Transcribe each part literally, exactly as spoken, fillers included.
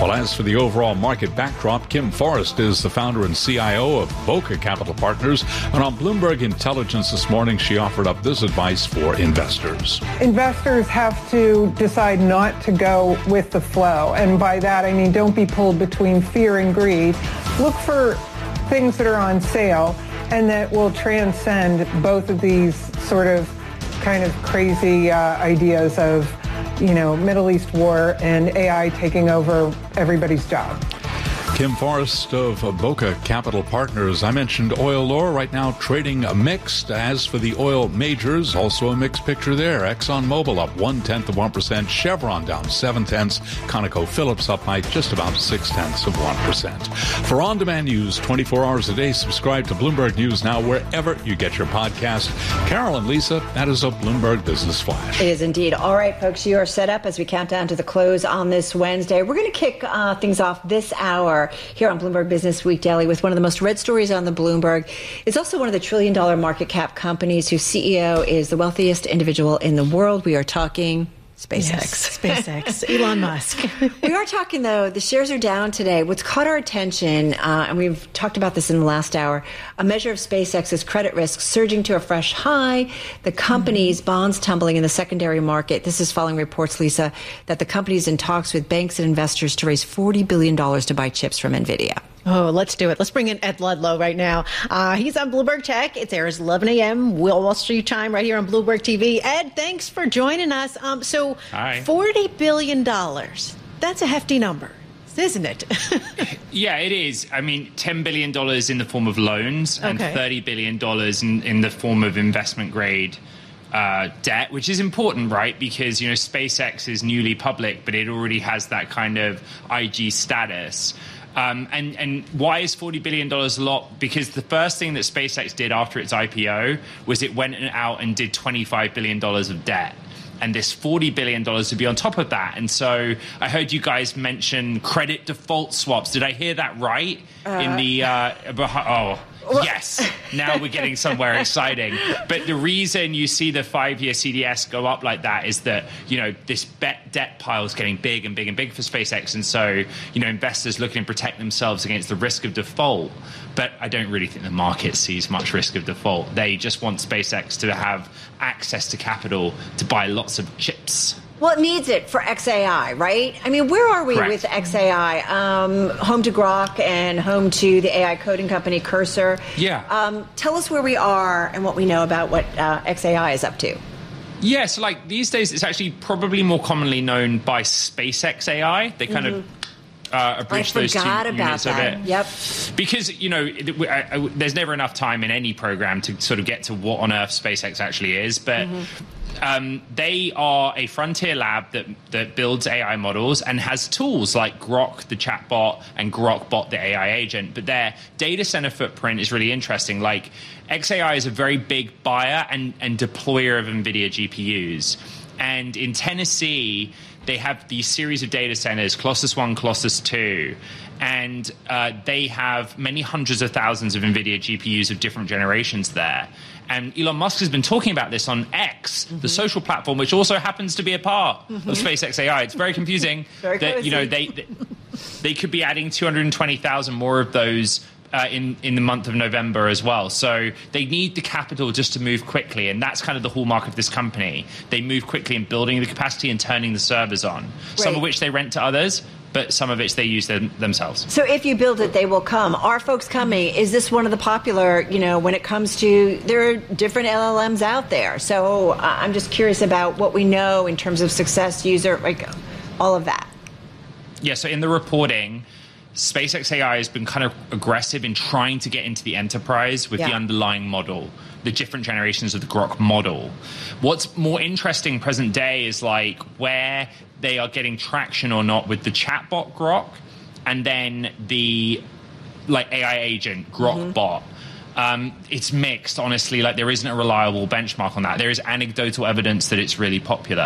Well, as for the overall market backdrop, Kim Forrest is the founder and C I O of Boca Capital Partners. And on Bloomberg Intelligence this morning, she offered up this advice for investors. Investors have to decide not to go with the flow. And by that, I mean, don't be pulled between fear and greed. Look for things that are on sale and that will transcend both of these sort of kind of crazy uh, ideas of, you know, Middle East war and A I taking over everybody's job. Kim Forrest of Boca Capital Partners. I mentioned oil lore right now trading mixed. As for the oil majors, also a mixed picture there. ExxonMobil up one-tenth of one percent. Chevron down seven-tenths. ConocoPhillips up by just about six-tenths of one percent. For on-demand news twenty-four hours a day, subscribe to Bloomberg News Now wherever you get your podcast. Carol and Lisa, that is a Bloomberg Business Flash. It is indeed. All right, folks, you are set up as we count down to the close on this Wednesday. We're going to kick uh, things off this hour here on Bloomberg Business Week Daily with one of the most read stories on the Bloomberg. It's also one of the trillion dollar market cap companies whose C E O is the wealthiest individual in the world. We are talking SpaceX. Yes, SpaceX, Elon Musk. We are talking, though, the shares are down today. What's caught our attention, uh, and we've talked about this in the last hour, a measure of SpaceX's credit risk surging to a fresh high, the company's mm-hmm. bonds tumbling in the secondary market. This is following reports, Lisa, that the company is in talks with banks and investors to raise forty billion dollars to buy chips from NVIDIA. Oh, let's do it. Let's bring in Ed Ludlow right now. Uh, he's on Bloomberg Tech. It airs eleven a.m. Wall Street time right here on Bloomberg T V. Ed, thanks for joining us. Um, so Hi. forty billion dollars, that's a hefty number, isn't it? Yeah, it is. I mean, ten billion dollars in the form of loans and okay. thirty billion dollars in, in the form of investment grade uh, debt, which is important, right? Because, you know, SpaceX is newly public, but it already has that kind of I G status. Um, and, and why is forty billion dollars a lot? Because the first thing that SpaceX did after its I P O was it went out and did twenty-five billion dollars of debt. And this forty billion dollars would be on top of that. And so I heard you guys mention credit default swaps. Did I hear that right? Uh, In the, uh, oh, yes. Now we're getting somewhere exciting. But the reason you see the five-year C D S go up like that is that, you know, this bet debt pile is getting big and big and big for SpaceX. And so, you know, investors looking to protect themselves against the risk of default. But I don't really think the market sees much risk of default. They just want SpaceX to have access to capital to buy lots of chips. Well, it needs it for X A I, right? I mean, where are we Correct. with X A I? Um, home to Grok and home to the A I coding company Cursor. Yeah. Um, tell us where we are and what we know about what uh, X A I is up to. Yeah, so like these days, it's actually probably more commonly known by SpaceX A I. They kind mm-hmm. of uh, abridged I those two forgot about units that. of it. Yep. Because, you know, it, I, I, there's never enough time in any program to sort of get to what on earth SpaceX actually is. But mm-hmm. um, they are a frontier lab that, that builds A I models and has tools like Grok, the chatbot, and GrokBot, the A I agent. But their data center footprint is really interesting. Like, X A I is a very big buyer and, and deployer of NVIDIA G P Us. And in Tennessee, they have these series of data centers, Colossus one, Colossus two, and uh, they have many hundreds of thousands of NVIDIA G P Us of different generations there. And Elon Musk has been talking about this on X, mm-hmm. the social platform, which also happens to be a part mm-hmm. of SpaceX A I. It's very confusing very that, cozy. you know, they, they they could be adding two hundred twenty thousand more of those Uh, in, in the month of November as well. So they need the capital just to move quickly, and that's kind of the hallmark of this company. They move quickly in building the capacity and turning the servers on, right. Some of which they rent to others, but some of which they use them, themselves. So if you build it, they will come. Are folks coming? Is this one of the popular, you know, when it comes to, there are different L L Ms out there. So uh, I'm just curious about what we know in terms of success, user, like all of that. Yeah, so in the reporting, SpaceX A I has been kind of aggressive in trying to get into the enterprise with yeah. the underlying model, the different generations of the Grok model. What's more interesting present day is like where they are getting traction or not with the chatbot Grok and then the like A I agent GrokBot. Mm-hmm. Um, it's mixed, honestly. Like there isn't a reliable benchmark on that. There is anecdotal evidence that it's really popular,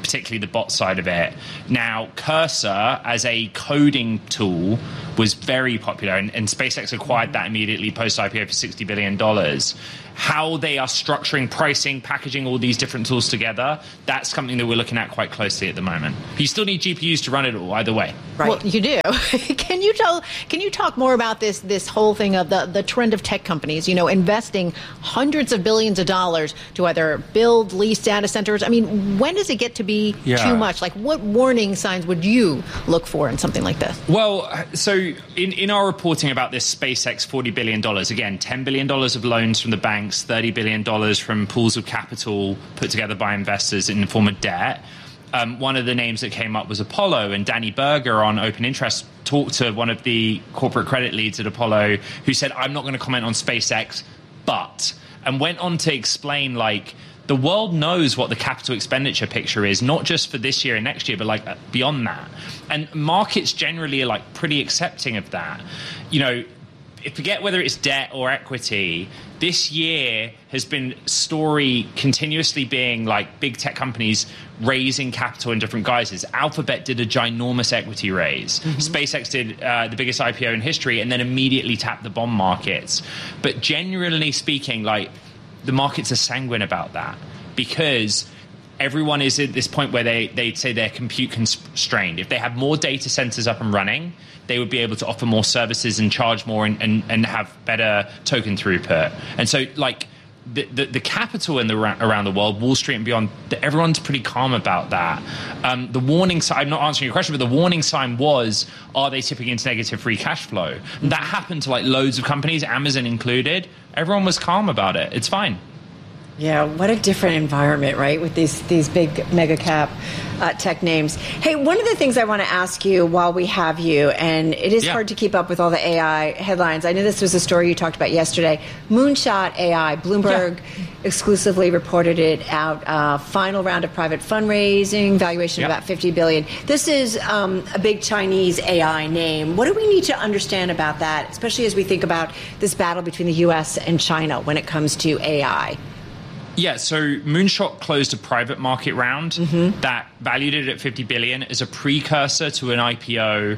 particularly the bot side of it. Now, Cursor as a coding tool was very popular, and, and SpaceX acquired that immediately post-I P O for sixty billion dollars. How they are structuring pricing, packaging all these different tools together, that's something that we're looking at quite closely at the moment. But you still need G P Us to run it all, either way. Right. Well, you do. Can you tell? Can you talk more about this this whole thing of the, the trend of tech companies, you know, investing hundreds of billions of dollars to either build, lease data centers? I mean, when does it get to be yeah. too much? Like, what warning signs would you look for in something like this? Well, so in, in our reporting about this SpaceX forty billion dollars, again, ten billion dollars of loans from the banks, thirty billion dollars from pools of capital put together by investors in the form of debt. Um, one of the names that came up was Apollo, and Danny Berger on Open Interest talked to one of the corporate credit leads at Apollo who said, I'm not going to comment on SpaceX, but, and went on to explain, like, the world knows what the capital expenditure picture is, not just for this year and next year, but like beyond that. And markets generally are like pretty accepting of that. You know, forget whether it's debt or equity, this year has been story continuously being like big tech companies raising capital in different guises. Alphabet did a ginormous equity raise. Mm-hmm. SpaceX did uh, the biggest I P O in history and then immediately tapped the bond markets. But generally speaking, like the markets are sanguine about that because everyone is at this point where they, they'd say they're compute constrained. If they have more data centers up and running, they would be able to offer more services and charge more and, and, and have better token throughput. And so, like, the, the, the capital in the around the world, Wall Street and beyond, everyone's pretty calm about that. Um, the warning sign, I'm not answering your question, but the warning sign was, are they tipping into negative free cash flow? And that happened to, like, loads of companies, Amazon included. Everyone was calm about it. It's fine. Yeah, what a different environment, right, with these these big mega cap uh, tech names. Hey, one of the things I want to ask you while we have you, and it is yeah. hard to keep up with all the A I headlines. I know this was a story you talked about yesterday. Moonshot A I, Bloomberg yeah. exclusively reported it out. Uh, final round of private fundraising, valuation yeah. of about fifty billion dollars. This is um, a big Chinese A I name. What do we need to understand about that, especially as we think about this battle between the U S and China when it comes to A I? Yeah, so Moonshot closed a private market round mm-hmm. that valued it at fifty billion dollars as a precursor to an I P O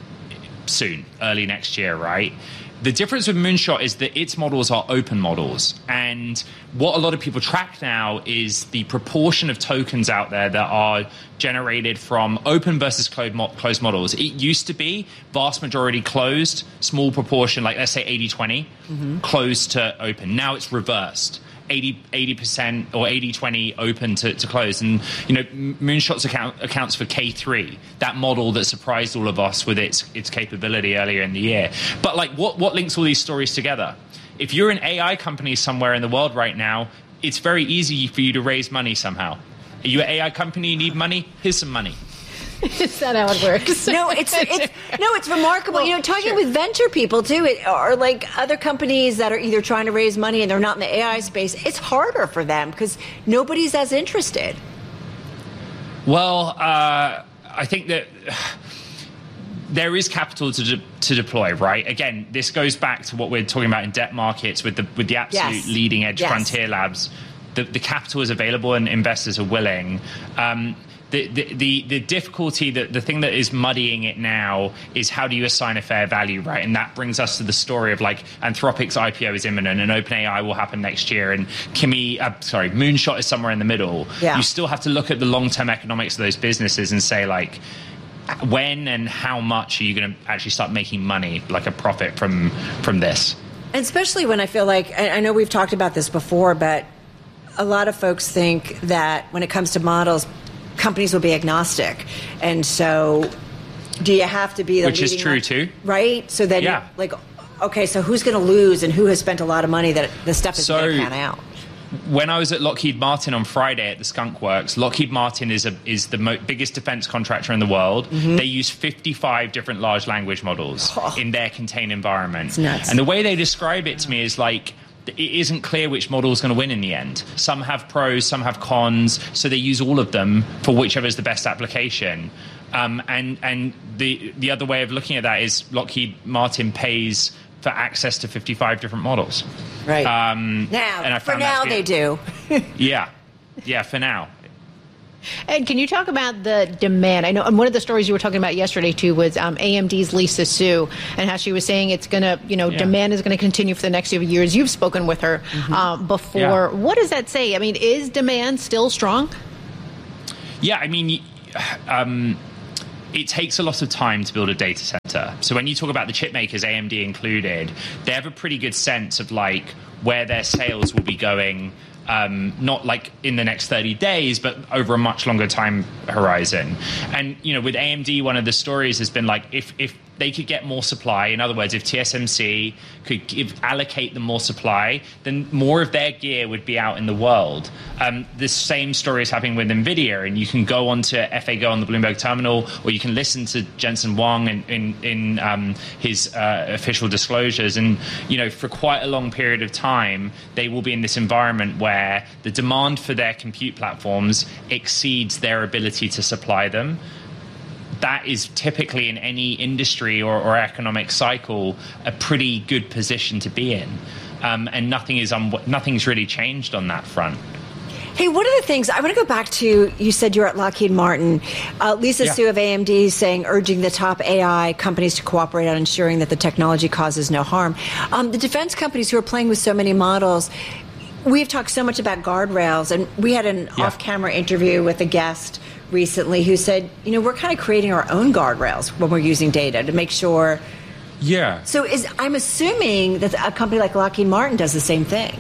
soon, early next year, right? The difference with Moonshot is that its models are open models. And what a lot of people track now is the proportion of tokens out there that are generated from open versus closed models. It used to be vast majority closed, small proportion, like let's say eighty twenty, mm-hmm. closed to open. Now it's reversed. eighty percent or eighty twenty open to, to close. And, you know, Moonshot's account accounts for K three, that model that surprised all of us with its its capability earlier in the year. But, like, what, what links all these stories together? If you're an A I company somewhere in the world right now, it's very easy for you to raise money somehow. Are you an A I company, you need money? Here's some money. Is that how it works? No, it's, it's no, it's remarkable. Well, you know, talking sure. with venture people too, it, or like other companies that are either trying to raise money and they're not in the A I space. It's harder for them because nobody's as interested. Well, uh, I think that there is capital to de- to deploy, right? Again, this goes back to what we're talking about in debt markets with the with the absolute yes. leading edge yes. frontier labs. The, the capital is available and investors are willing. Um, The, the, the, the difficulty, the, the thing that is muddying it now is how do you assign a fair value, right? And that brings us to the story of like Anthropic's I P O is imminent and OpenAI will happen next year and Kimi, uh, sorry, Moonshot is somewhere in the middle. Yeah. You still have to look at the long-term economics of those businesses and say like, when and how much are you going to actually start making money, like a profit from from this? And especially when I feel like, I know we've talked about this before, but a lot of folks think that when it comes to models, companies will be agnostic. And so do you have to be the Which is true one, too. Right? So then yeah. like, okay, so who's going to lose and who has spent a lot of money that the stuff is so, going to pan out? When I was at Lockheed Martin on Friday at the Skunk Works, Lockheed Martin is a, is the mo- biggest defense contractor in the world. Mm-hmm. They use fifty-five different large language models oh. in their contained environment. It's nuts. And the way they describe it to me is like, it isn't clear which model is going to win in the end. Some have pros, some have cons, so they use all of them for whichever is the best application. Um, and and the the other way of looking at that is Lockheed Martin pays for access to fifty-five different models. Right. Um, now, and I for found now that they do. yeah. Yeah, for now. Ed, can you talk about the demand? I know, and one of the stories you were talking about yesterday too was um, A M D's Lisa Su, and how she was saying it's going to, you know, yeah. demand is going to continue for the next few years. You've spoken with her mm-hmm. uh, before. Yeah. What does that say? I mean, is demand still strong? Yeah, I mean, um, it takes a lot of time to build a data center. So when you talk about the chip makers, A M D included, they have a pretty good sense of like where their sales will be going. Um, not like in the next thirty days, but over a much longer time horizon. And, you know, with A M D, one of the stories has been like, if, if they could get more supply, in other words, if T S M C could give, allocate them more supply, then more of their gear would be out in the world. Um, the same story is happening with NVIDIA, and you can go onto F A Go on the Bloomberg terminal, or you can listen to Jensen Huang in, in, in um, his uh, official disclosures. And, you know, for quite a long period of time, they will be in this environment where the demand for their compute platforms exceeds their ability to supply them. That is typically in any industry or, or economic cycle a pretty good position to be in, um, and nothing is un- nothing's really changed on that front. Hey, one of the things I want to go back to, you said you're at Lockheed Martin. Uh, Lisa yeah. Su of A M D saying, urging the top A I companies to cooperate on ensuring that the technology causes no harm. Um, the defense companies who are playing with so many models, we've talked so much about guardrails, and we had an yeah. off-camera interview with a guest recently who said, you know, we're kind of creating our own guardrails when we're using data to make sure. Yeah. So is I'm assuming that a company like Lockheed Martin does the same thing.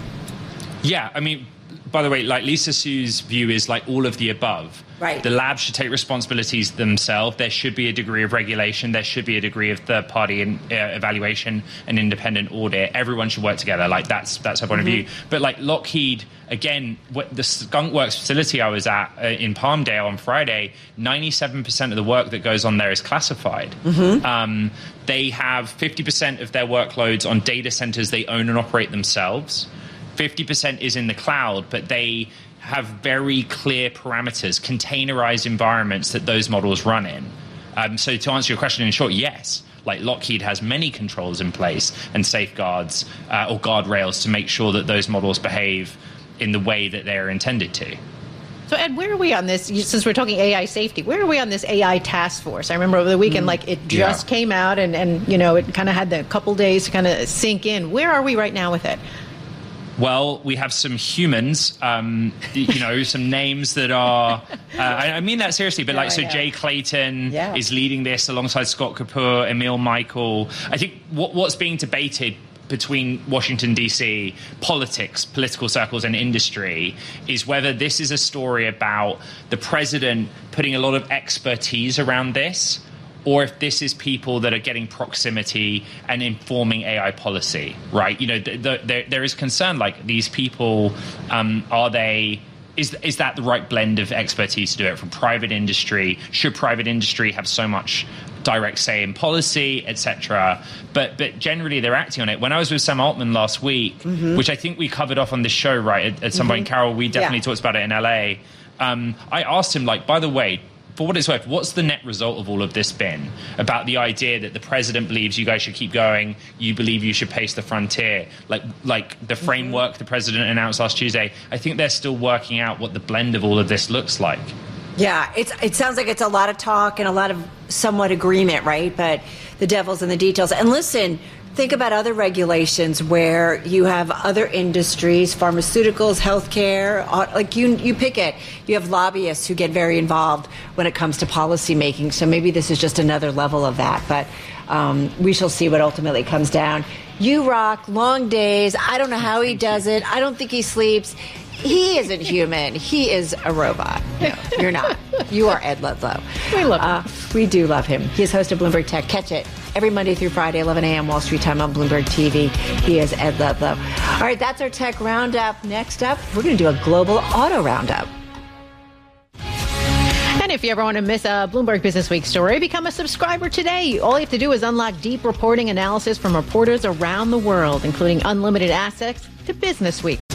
Yeah, I mean, by the way, like Lisa Su's view is like all of the above. Right. The labs should take responsibilities themselves. There should be a degree of regulation. There should be a degree of third-party in, uh, evaluation and independent audit. Everyone should work together. Like that's that's her point mm-hmm. of view. But like Lockheed, again, what, the Skunk Works facility I was at uh, in Palmdale on Friday, ninety-seven percent of the work that goes on there is classified. Mm-hmm. Um, they have fifty percent of their workloads on data centers they own and operate themselves. fifty percent is in the cloud, but they have very clear parameters, containerized environments that those models run in. Um, so to answer your question in short, yes, like Lockheed has many controls in place and safeguards uh, or guardrails to make sure that those models behave in the way that they're intended to. So, Ed, where are we on this? Since we're talking A I safety, where are we on this A I task force? I remember over the weekend, mm, like it just yeah. came out and, and, you know, it kind of had the couple days to kind of sink in. Where are we right now with it? Well, we have some humans, um, you know, some names that are, uh, I, I mean that seriously, but no, like, so Jay Clayton yeah. is leading this alongside Scott Kapoor, Emil Michael. I think what, what's being debated between Washington, D C, politics, political circles, and industry is whether this is a story about the president putting a lot of expertise around this, or if this is people that are getting proximity and informing A I policy, right? You know, the, the, there, there is concern, like, these people, um, are they... Is, is that the right blend of expertise to do it from private industry? Should private industry have so much direct say in policy, et cetera? But but generally, they're acting on it. When I was with Sam Altman last week, mm-hmm. which I think we covered off on this show, right, at, at some mm-hmm. point, Carol, we definitely yeah. talked about it in L A. Um, I asked him, like, by the way, for what it's worth, what's the net result of all of this been about the idea that the president believes you guys should keep going, you believe you should pace the frontier, like like the framework mm-hmm. the president announced last Tuesday? I think they're still working out what the blend of all of this looks like. Yeah, it's it sounds like it's a lot of talk and a lot of somewhat agreement, right? But the devil's in the details. And listen, think about other regulations where you have other industries, pharmaceuticals, healthcare, like you you pick it. You have lobbyists who get very involved when it comes to policy making. So maybe this is just another level of that. But um, we shall see what ultimately comes down. You rock, long days. I don't know how he does it. I don't think he sleeps. He isn't human. He is a robot. No, you're not. You are Ed Ludlow. We love him. Uh, we do love him. He's host of Bloomberg Tech. Catch it every Monday through Friday, eleven a.m. Wall Street time on Bloomberg T V. He is Ed Ludlow. All right, that's our tech roundup. Next up, we're going to do a global auto roundup. And if you ever want to miss a Bloomberg Business Week story, become a subscriber today. All you have to do is unlock deep reporting analysis from reporters around the world, including unlimited access to Business Week.